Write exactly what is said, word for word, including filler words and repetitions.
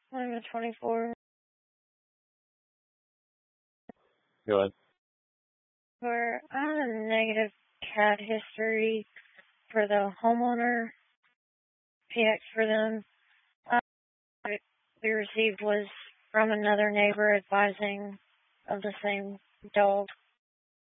I'm a twenty-four. Go ahead. Where I have a negative cat history for the homeowner. P X for them. Uh, we received was from another neighbor advising of the same dog.